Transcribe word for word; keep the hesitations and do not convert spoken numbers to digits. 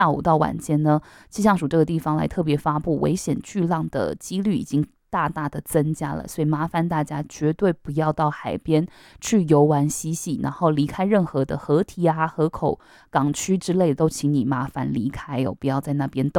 下午到晚间呢，气象署这个地方来特别发布危险巨浪的几率已经大大的增加了，所以麻烦大家绝对不要到海边去游玩嬉戏，然后离开任何的河堤啊、河口、港区之类的都请你麻烦离开哦，不要在那边